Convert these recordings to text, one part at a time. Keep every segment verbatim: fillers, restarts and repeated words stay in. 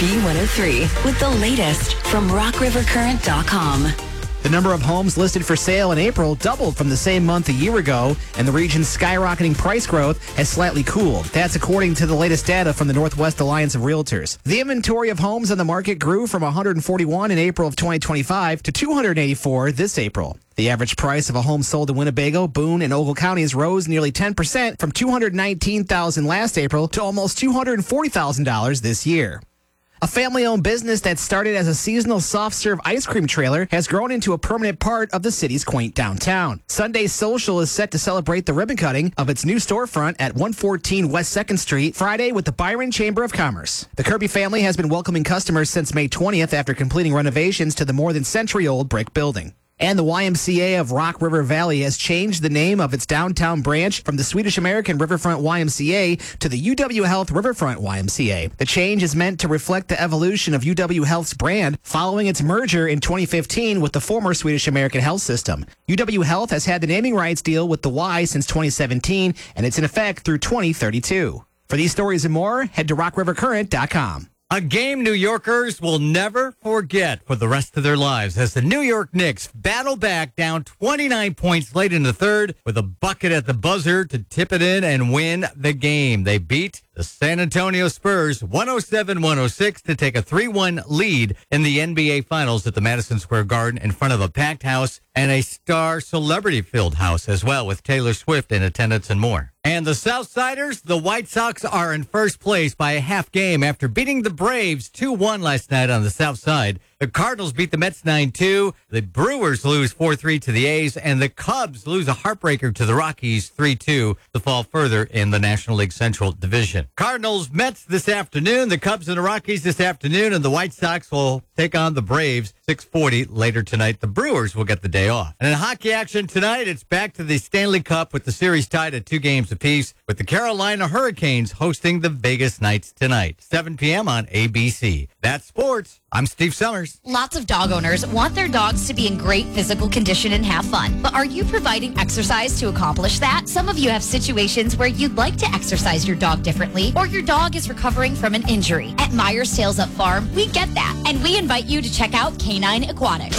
B one oh three with the latest from rock river current dot com. The number of homes listed for sale in April doubled from the same month a year ago, and the region's skyrocketing price growth has slightly cooled. That's according to the latest data from the Northwest Alliance of Realtors. The inventory of homes on the market grew from one hundred forty-one in April of twenty twenty-five to two hundred eighty-four this April. The average price of a home sold in Winnebago, Boone, and Ogle counties rose nearly ten percent from two hundred nineteen thousand dollars last April to almost two hundred forty thousand dollars this year. A family-owned business that started as a seasonal soft-serve ice cream trailer has grown into a permanent part of the city's quaint downtown. Sunday Social is set to celebrate the ribbon cutting of its new storefront at one fourteen West second Street Friday with the Byron Chamber of Commerce. The Kirby family has been welcoming customers since May twentieth after completing renovations to the more than century-old brick building. And the Y M C A of Rock River Valley has changed the name of its downtown branch from the Swedish American Riverfront Y M C A to the U W Health Riverfront Y M C A. The change is meant to reflect the evolution of U W Health's brand following its merger in twenty fifteen with the former Swedish American Health System. U W Health has had the naming rights deal with the Y since twenty seventeen, and it's in effect through twenty thirty-two. For these stories and more, head to rock river current dot com. A game New Yorkers will never forget for the rest of their lives as the New York Knicks battle back down twenty-nine points late in the third with a bucket at the buzzer to tip it in and win the game. They beat the San Antonio Spurs one oh seven one oh six to take a three one lead in the N B A Finals at the Madison Square Garden in front of a packed house and a star celebrity-filled house as well, with Taylor Swift in attendance and more. And the Southsiders, the White Sox, are in first place by a half game after beating the Braves two one last night on the South Side. The Cardinals beat the Mets nine two. The Brewers lose four three to the A's. And the Cubs lose a heartbreaker to the Rockies three two to fall further in the National League Central Division. Cardinals, Mets this afternoon. The Cubs and the Rockies this afternoon. And the White Sox will take on the Braves six forty later tonight. The Brewers will get the day off. And in hockey action tonight, it's back to the Stanley Cup with the series tied at two games apiece, with the Carolina Hurricanes hosting the Vegas Knights tonight, seven p.m. on A B C. That's sports. I'm Steve Summers. Lots of dog owners want their dogs to be in great physical condition and have fun. But are you providing exercise to accomplish that? Some of you have situations where you'd like to exercise your dog differently, or your dog is recovering from an injury. At Myers Tails Up Farm, we get that. And we invite you to check out Canine Aquatics.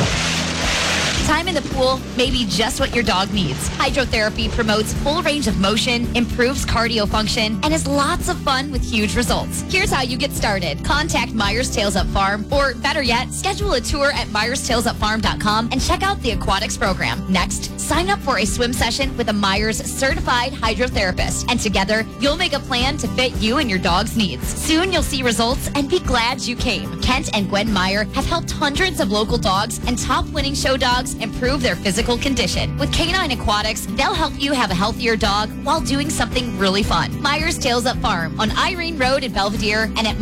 Time in the pool may be just what your dog needs. Hydrotherapy promotes full range of motion, improves cardio function, and is lots of fun with huge results. Here's how you get started. Contact Myers Tails Up Farm, or better yet, schedule a tour at myers tails up farm dot com and check out the aquatics program. Next, sign up for a swim session with a Myers certified hydrotherapist, and together, you'll make a plan to fit you and your dog's needs. Soon, you'll see results and be glad you came. Kent and Gwen Meyer have helped hundreds of local dogs and top winning show dogs improve their physical condition. With Canine Aquatics, they'll help you have a healthier dog while doing something really fun. Myers Tails Up Farm on Irene Road in Belvedere and at